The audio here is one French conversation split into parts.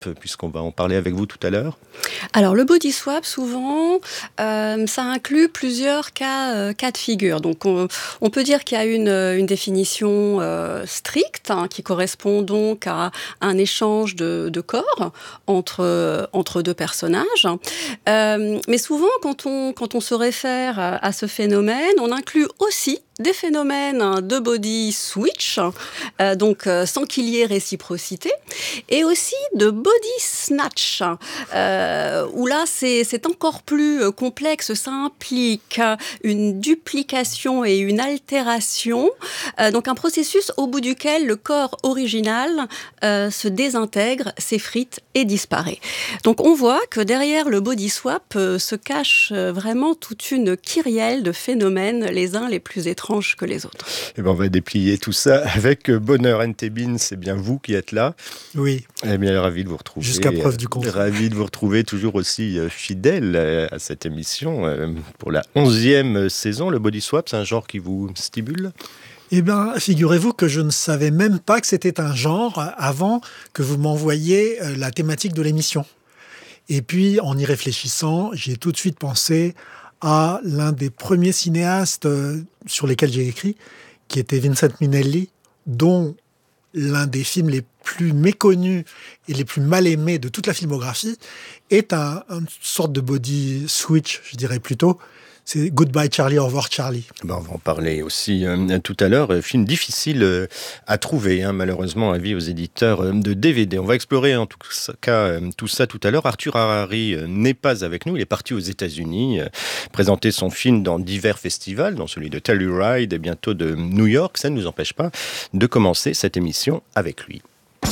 puisqu'on va en parler avec vous tout à l'heure. Alors le body swap, souvent, ça inclut plusieurs cas de figure. Donc on peut dire qu'il y a une définition stricte qui correspond donc à un échange de corps entre deux personnages. Mais souvent, quand on se réfère à ce phénomène, on inclut aussi des phénomènes de body switch, donc sans qu'il y ait réciprocité, et aussi de body snatch, où là c'est encore plus complexe, ça implique une duplication et une altération, donc un processus au bout duquel le corps original se désintègre, s'effrite et disparaît. Donc on voit que derrière le body swap se cache vraiment toute une kyrielle de phénomènes, les uns les plus étranges que les autres. Eh bien, on va déplier tout ça avec bonheur. Ntebin, c'est bien vous qui êtes là. Oui. Eh bien, ravi de vous retrouver. Jusqu'à preuve du contraire. Ravi de vous retrouver, toujours aussi fidèle à cette émission pour la 11e saison. Le body swap, c'est un genre qui vous stimule ? Eh bien, figurez-vous que je ne savais même pas que c'était un genre avant que vous m'envoyiez la thématique de l'émission. Et puis, en y réfléchissant, j'ai tout de suite pensé à l'un des premiers cinéastes sur lesquels j'ai écrit, qui était Vincent Minnelli, dont l'un des films les plus méconnus et les plus mal aimés de toute la filmographie est une sorte de body switch, je dirais plutôt. C'est Goodbye Charlie, au revoir Charlie. Ben, on va en parler aussi tout à l'heure. Film difficile à trouver, malheureusement, avis aux éditeurs de DVD. On va explorer en tout cas tout ça tout à l'heure. Arthur Harari n'est pas avec nous. Il est parti aux États-Unis présenter son film dans divers festivals, dont celui de Telluride et bientôt de New York. Ça ne nous empêche pas de commencer cette émission avec lui.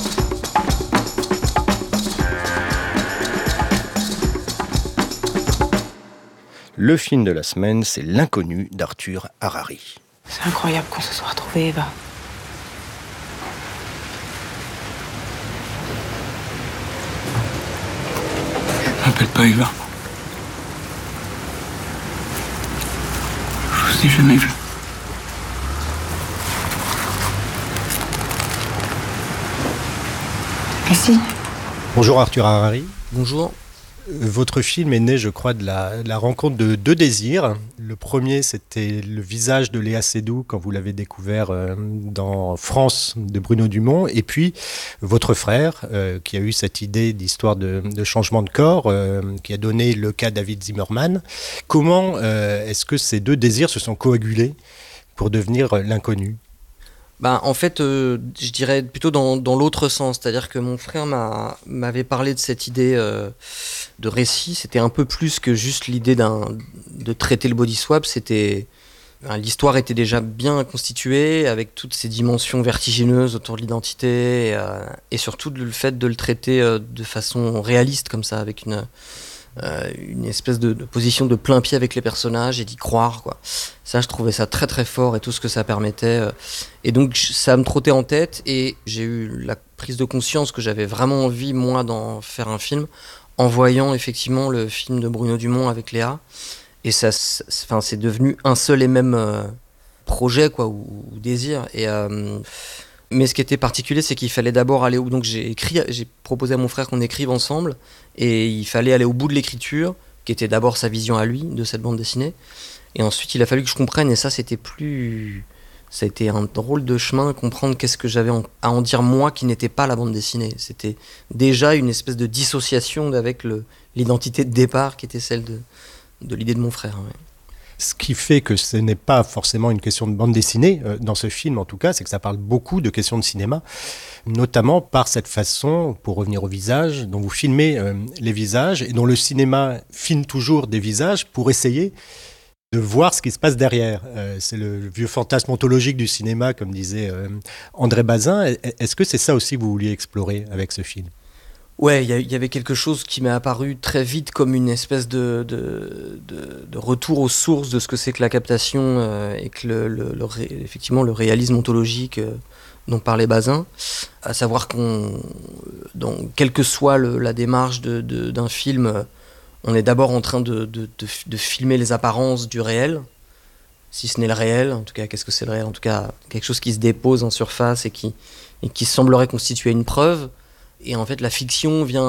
Le film de la semaine, c'est L'inconnu d'Arthur Harari. C'est incroyable qu'on se soit retrouvés, Eva. Je m'appelle pas Eva. Je vous ai jamais vu. Mais si. Bonjour Arthur Harari. Bonjour. Votre film est né, je crois, de la rencontre de deux désirs. Le premier, c'était le visage de Léa Seydoux quand vous l'avez découvert dans France de Bruno Dumont. Et puis, votre frère, qui a eu cette idée d'histoire de changement de corps, qui a donné le cas David Zimmerman. Comment est-ce que ces deux désirs se sont coagulés pour devenir l'inconnu ? En fait, je dirais plutôt dans l'autre sens. C'est-à-dire que mon frère m'avait parlé de cette idée de récit. C'était un peu plus que juste l'idée de traiter le body swap. L'histoire était déjà bien constituée, avec toutes ces dimensions vertigineuses autour de l'identité, et surtout le fait de le traiter de façon réaliste, comme ça, avec une espèce de position de plein pied avec les personnages et d'y croire, quoi. Ça, je trouvais ça très très fort, et tout ce que ça permettait. Et donc, ça me trottait en tête, et j'ai eu la prise de conscience que j'avais vraiment envie, moi, d'en faire un film, en voyant effectivement le film de Bruno Dumont avec Léa. Et ça, c'est devenu un seul et même projet, quoi, ou désir. Mais ce qui était particulier, c'est qu'il fallait d'abord aller donc j'ai proposé à mon frère qu'on écrive ensemble, et il fallait aller au bout de l'écriture, qui était d'abord sa vision à lui de cette bande dessinée, et ensuite il a fallu que je comprenne, et ça ça a été un drôle de chemin, comprendre qu'est-ce que j'avais à en dire moi qui n'était pas la bande dessinée. C'était déjà une espèce de dissociation avec l'identité de départ qui était celle de l'idée de mon frère. Ouais. Ce qui fait que ce n'est pas forcément une question de bande dessinée, dans ce film en tout cas, c'est que ça parle beaucoup de questions de cinéma, notamment par cette façon, pour revenir au visage, dont vous filmez les visages, et dont le cinéma filme toujours des visages pour essayer de voir ce qui se passe derrière. C'est le vieux fantasme ontologique du cinéma, comme disait André Bazin. Est-ce que c'est ça aussi que vous vouliez explorer avec ce film ? Ouais, il y avait quelque chose qui m'est apparu très vite comme une espèce de retour aux sources de ce que c'est que la captation, et que effectivement le réalisme ontologique dont parlait Bazin, à savoir quelle que soit la démarche d'un film, on est d'abord en train de filmer les apparences du réel, si ce n'est le réel. En tout cas, qu'est-ce que c'est le réel ? En tout cas, quelque chose qui se dépose en surface et qui semblerait constituer une preuve. Et en fait, la fiction vient